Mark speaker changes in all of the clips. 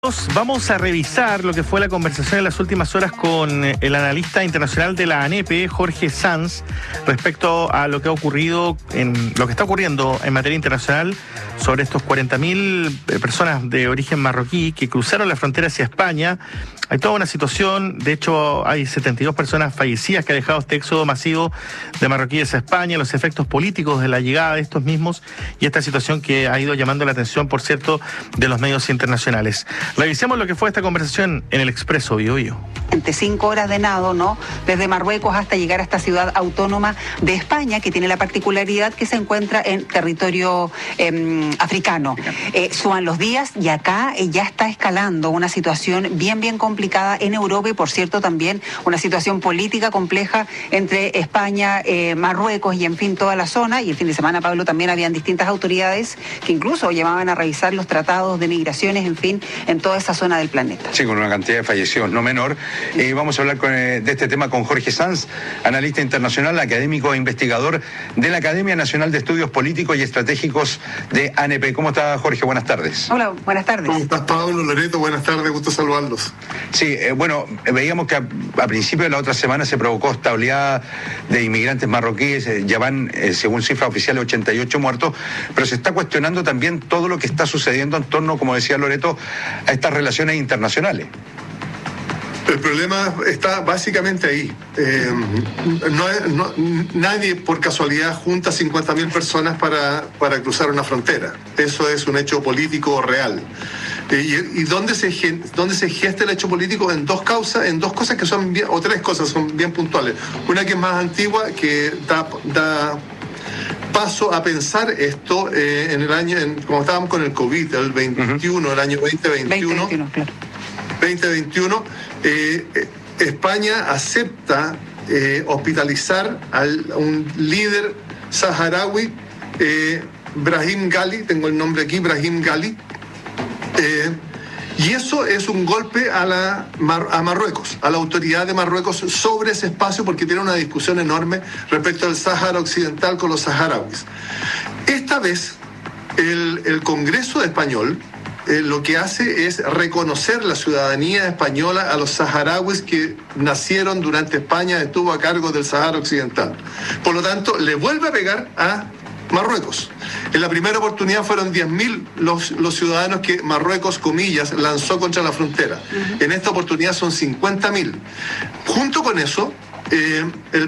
Speaker 1: Vamos a revisar lo que fue la conversación en las últimas horas con el analista internacional de la ANEP, Jorge Sanz, respecto a lo que ha ocurrido, lo que está ocurriendo en materia internacional sobre estos 40.000 personas de origen marroquí que cruzaron la frontera hacia España. Hay toda una situación, de hecho hay 72 personas fallecidas que ha dejado este éxodo masivo de marroquíes a España, los efectos políticos de la llegada de estos mismos y esta situación que ha ido llamando la atención, por cierto, de los medios internacionales. Revisemos lo que fue esta conversación en el Expreso Biobío.
Speaker 2: 5 horas de nado, ¿no? Desde Marruecos hasta llegar a esta ciudad autónoma de España, que tiene la particularidad que se encuentra en territorio africano. Suban los días y acá ya está escalando una situación bien complicada en Europa y, por cierto, también una situación política compleja entre España, Marruecos y, en fin, toda la zona. Y el fin de semana, Pablo, también habían distintas autoridades que incluso llamaban a revisar los tratados de migraciones, en fin, en toda esa zona del planeta.
Speaker 3: Sí, con una cantidad de fallecidos no menor. Vamos a hablar de este tema con Jorge Sanz, analista internacional, académico e investigador de la Academia Nacional de Estudios Políticos y Estratégicos de ANEP. ¿Cómo está, Jorge? Buenas tardes.
Speaker 2: Hola, buenas tardes.
Speaker 4: ¿Cómo estás, Pablo, Loreto? Buenas tardes, gusto saludarlos.
Speaker 3: Sí, bueno, veíamos que a principios de la otra semana se provocó esta oleada de inmigrantes marroquíes, ya van, según cifras oficiales, 88 muertos, pero se está cuestionando también todo lo que está sucediendo en torno, como decía Loreto, a estas relaciones internacionales.
Speaker 4: El problema está básicamente ahí. Nadie por casualidad junta 50.000 personas para cruzar una frontera. Eso es un hecho político real. ¿Y dónde se gesta el hecho político? En dos cosas que son bien, o tres cosas son bien puntuales. Una que es más antigua, que da paso a pensar esto en el año, como estábamos con el COVID, el 21, el año 2021. 2021, España acepta hospitalizar a un líder saharaui, Brahim Ghali, tengo el nombre aquí, Brahim Ghali, y eso es un golpe a Marruecos, a la autoridad de Marruecos sobre ese espacio, porque tiene una discusión enorme respecto al Sáhara Occidental con los saharauis. Esta vez, el Congreso español lo que hace es reconocer la ciudadanía española a los saharauis que nacieron durante España, estuvo a cargo del Sáhara Occidental. Por lo tanto, le vuelve a pegar a Marruecos. En la primera oportunidad fueron 10.000 los ciudadanos que Marruecos, comillas, lanzó contra la frontera. En esta oportunidad son 50.000. Junto con eso, el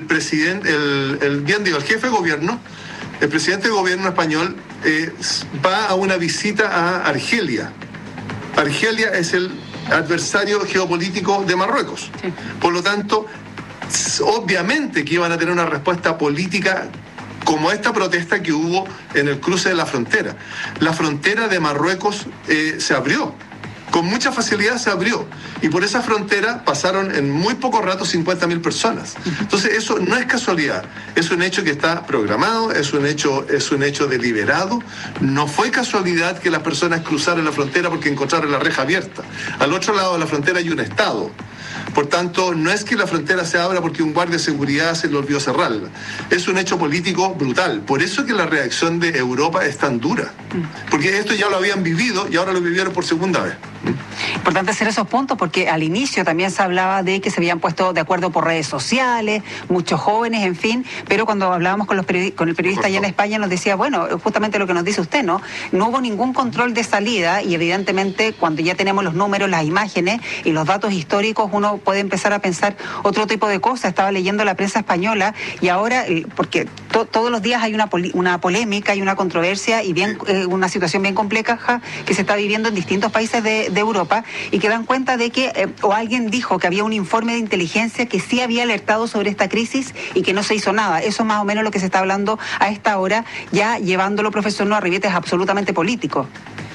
Speaker 4: jefe de gobierno, el presidente del gobierno español, va a una visita a Argelia. Argelia es el adversario geopolítico de Marruecos. Sí. Por lo tanto, obviamente que iban a tener una respuesta política como esta protesta que hubo en el cruce de la frontera. La frontera de Marruecos se abrió. Con mucha facilidad se abrió. Y por esa frontera pasaron en muy poco rato 50.000 personas. Entonces eso no es casualidad. Es un hecho que está programado, es un hecho deliberado. No fue casualidad que las personas cruzaron la frontera porque encontraron la reja abierta. Al otro lado de la frontera hay un Estado. Por tanto, no es que la frontera se abra porque un guardia de seguridad se le olvidó cerrarla. Es un hecho político brutal. Por eso que la reacción de Europa es tan dura. Porque esto ya lo habían vivido y ahora lo vivieron por segunda vez.
Speaker 2: Importante hacer esos puntos porque al inicio también se hablaba de que se habían puesto de acuerdo por redes sociales, muchos jóvenes, en fin, pero cuando hablábamos con el periodista allá en España nos decía, bueno, justamente lo que nos dice usted, ¿no? No hubo ningún control de salida y evidentemente cuando ya tenemos los números, las imágenes y los datos históricos, uno puede empezar a pensar otro tipo de cosas. Estaba leyendo la prensa española y ahora, porque todos los días hay una polémica y una controversia y una situación bien compleja que se está viviendo en distintos países de Europa y que dan cuenta de que, o alguien dijo que había un informe de inteligencia que sí había alertado sobre esta crisis y que no se hizo nada. Eso es más o menos lo que se está hablando a esta hora, ya llevándolo, profesor, no a Riviete, es absolutamente político.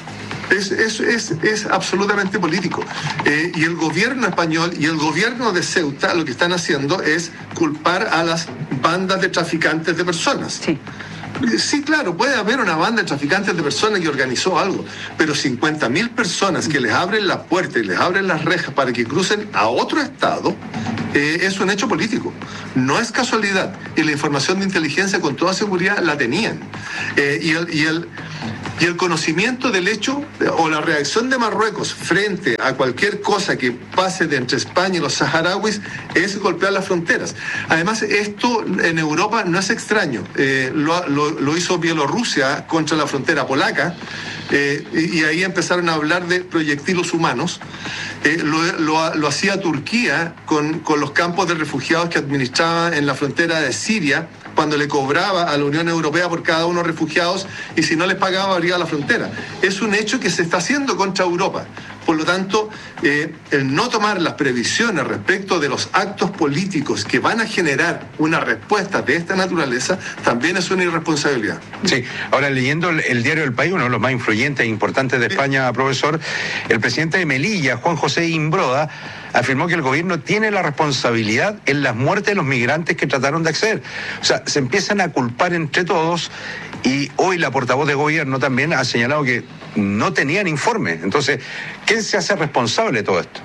Speaker 4: Es absolutamente político. Y el gobierno español y el gobierno de Ceuta lo que están haciendo es culpar a las bandas de traficantes de personas.
Speaker 2: Sí.
Speaker 4: Sí, claro, puede haber una banda de traficantes de personas que organizó algo, pero 50.000 personas que les abren la puerta y les abren las rejas para que crucen a otro estado, es un hecho político. No es casualidad. Y la información de inteligencia con toda seguridad la tenían. Y el conocimiento del hecho o la reacción de Marruecos frente a cualquier cosa que pase de entre España y los saharauis es golpear las fronteras. Además, esto en Europa no es extraño. Lo hizo Bielorrusia contra la frontera polaca, y ahí empezaron a hablar de proyectiles humanos. Lo hacía Turquía con los campos de refugiados que administraba en la frontera de Siria, cuando le cobraba a la Unión Europea por cada uno de los refugiados, y si no les pagaba abría la frontera. Es un hecho que se está haciendo contra Europa. Por lo tanto, el no tomar las previsiones respecto de los actos políticos que van a generar una respuesta de esta naturaleza también es una irresponsabilidad.
Speaker 3: Sí, ahora leyendo el diario El País, uno de los más influyentes e importantes de España, profesor, el presidente de Melilla, Juan José Imbroda, afirmó que el gobierno tiene la responsabilidad en las muertes de los migrantes que trataron de acceder. O sea, se empiezan a culpar entre todos, y hoy la portavoz de gobierno también ha señalado que no tenían informe. Entonces, ¿quién se hace responsable de todo esto?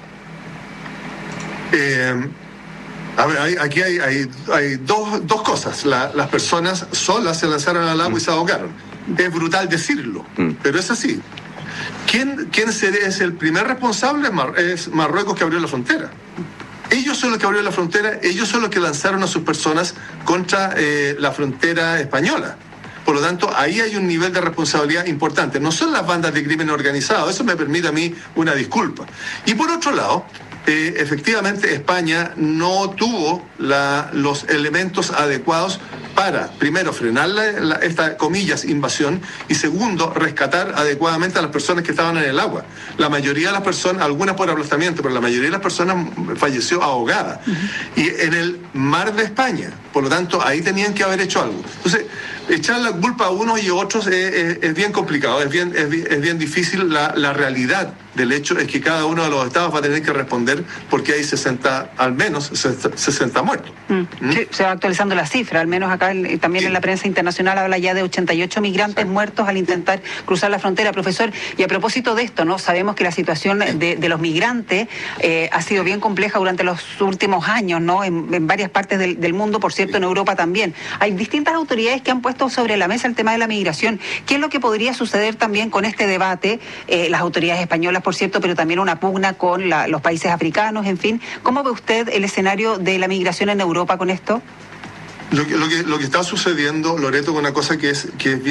Speaker 4: A ver, aquí hay dos cosas. Las personas solas se lanzaron al agua y se ahogaron. Es brutal decirlo, pero es así. ¿Quién es el primer responsable? Es Marruecos, que abrió la frontera. Ellos son los que abrieron la frontera, ellos son los que lanzaron a sus personas contra la frontera española. Por lo tanto, ahí hay un nivel de responsabilidad importante. No son las bandas de crimen organizado, eso me permite a mí una disculpa. Y por otro lado, efectivamente España no tuvo los elementos adecuados para, primero, frenar esta, comillas, invasión, y segundo, rescatar adecuadamente a las personas que estaban en el agua. La mayoría de las personas, algunas por aplastamiento, pero la mayoría de las personas falleció ahogada. Y en el mar de España. Por lo tanto, ahí tenían que haber hecho algo. Entonces, echar la culpa a unos y otros es bien complicado, es bien difícil. La realidad del hecho es que cada uno de los estados va a tener que responder, porque hay 60, al menos 60 muertos.
Speaker 2: Sí, se va actualizando la cifra, al menos acá también en la prensa internacional habla ya de 88 migrantes muertos al intentar cruzar la frontera. Profesor, y a propósito de esto, ¿no? Sabemos que la situación de los migrantes ha sido bien compleja durante los últimos años, ¿no? En varias partes del mundo, por cierto, en Europa también. Hay distintas autoridades que han puesto sobre la mesa el tema de la migración. ¿Qué es lo que podría suceder también con este debate? Las autoridades españolas, por cierto, pero también una pugna con los países africanos, en fin. ¿Cómo ve usted el escenario de la migración en Europa con esto?
Speaker 4: Lo que está sucediendo, Loreto, con una cosa que es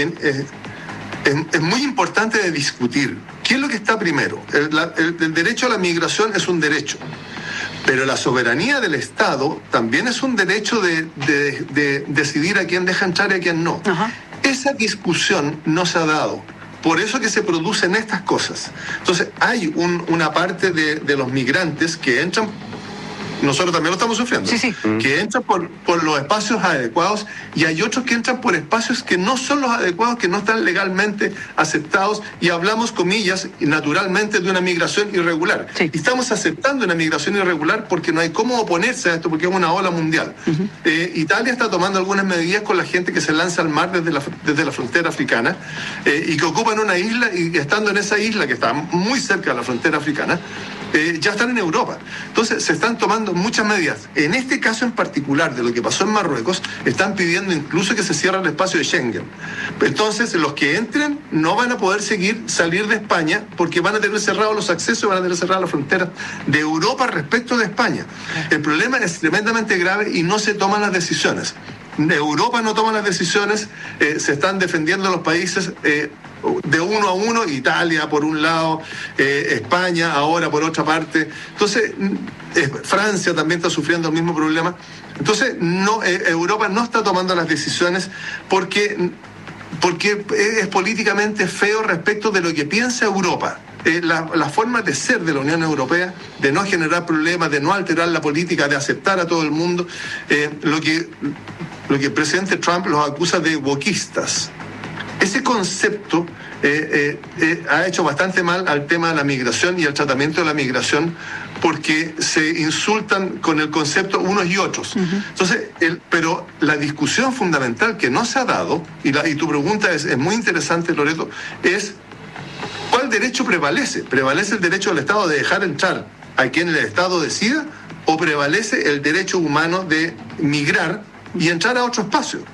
Speaker 4: muy importante de discutir. ¿Qué es lo que está primero? El derecho a la migración es un derecho, pero la soberanía del Estado también es un derecho de decidir a quién deja entrar y a quién no. Ajá. Esa discusión no se ha dado. Por eso que se producen estas cosas. Entonces, hay una parte de los migrantes que entran, nosotros también lo estamos sufriendo, sí. Que entran por los espacios adecuados, y hay otros que entran por espacios que no son los adecuados, que no están legalmente aceptados, y hablamos, comillas, naturalmente, de una migración irregular. Sí. Y estamos aceptando una migración irregular porque no hay cómo oponerse a esto, porque es una ola mundial. Italia está tomando algunas medidas con la gente que se lanza al mar desde la frontera africana, y que ocupan una isla, y estando en esa isla, que está muy cerca de la frontera africana, ya están en Europa. Entonces se están tomando muchas medidas. En este caso en particular de lo que pasó en Marruecos, están pidiendo incluso que se cierre el espacio de Schengen. Entonces los que entren no van a poder salir de España, porque van a tener cerrados los accesos, van a tener cerradas las fronteras de Europa respecto de España. El problema es tremendamente grave y no se toman las decisiones. Europa no toma las decisiones, se están defendiendo los países de uno a uno, Italia por un lado, España ahora por otra parte. Entonces, Francia también está sufriendo el mismo problema. Entonces, Europa no está tomando las decisiones porque es políticamente feo respecto de lo que piensa Europa. La forma de ser de la Unión Europea, de no generar problemas, de no alterar la política, de aceptar a todo el mundo, lo que el presidente Trump los acusa de wokistas. Ese concepto ha hecho bastante mal al tema de la migración y al tratamiento de la migración, porque se insultan con el concepto unos y otros. Entonces, pero la discusión fundamental que no se ha dado, y tu pregunta es muy interesante, Loreto, es ¿cuál derecho prevalece? ¿Prevalece el derecho del Estado de dejar entrar a quien el Estado decida, o prevalece el derecho humano de migrar y entrar a otro espacio?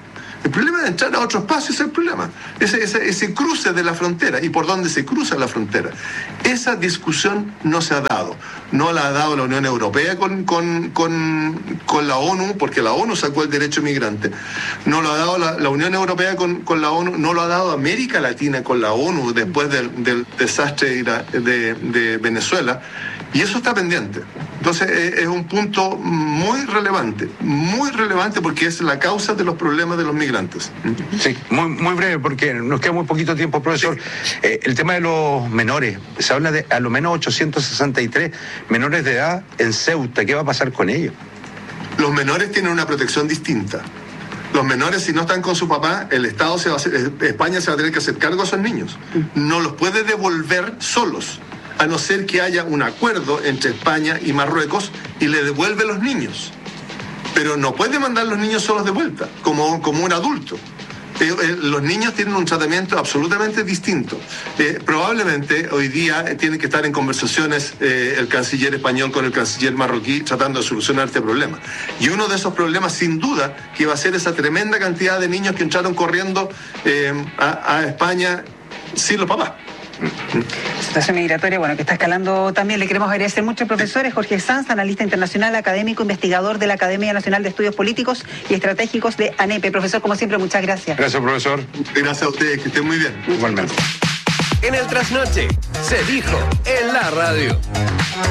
Speaker 4: El problema de entrar a otro espacio es el problema. Ese cruce de la frontera y por dónde se cruza la frontera. Esa discusión no se ha dado. No la ha dado la Unión Europea con la ONU, porque la ONU sacó el derecho migrante. No lo ha dado la Unión Europea con la ONU. No lo ha dado América Latina con la ONU después del desastre de Venezuela. Y eso está pendiente. Entonces es un punto muy relevante porque es la causa de los problemas de los migrantes.
Speaker 3: Sí, muy breve porque nos queda muy poquito tiempo, profesor. Sí. El tema de los menores, se habla de a lo menos 863 menores de edad en Ceuta. ¿Qué va a pasar con ellos?
Speaker 4: Los menores tienen una protección distinta. Los menores, si no están con su papá, España se va a tener que hacer cargo a esos niños. No los puede devolver solos, a no ser que haya un acuerdo entre España y Marruecos y le devuelve los niños. Pero no puede mandar los niños solos de vuelta, como un adulto. Los niños tienen un tratamiento absolutamente distinto. Probablemente hoy día tiene que estar en conversaciones el canciller español con el canciller marroquí tratando de solucionar este problema. Y uno de esos problemas, sin duda, que va a ser esa tremenda cantidad de niños que entraron corriendo a España sin los papás.
Speaker 2: Situación migratoria, bueno, que está escalando también. Le queremos agradecer mucho, profesores. Jorge Sanz, analista internacional, académico, investigador de la Academia Nacional de Estudios Políticos y Estratégicos de ANEP. Profesor, como siempre, muchas gracias.
Speaker 3: Gracias, profesor.
Speaker 4: Gracias a ustedes, que estén muy bien.
Speaker 3: Igualmente.
Speaker 5: En el Trasnoche se dijo en la radio.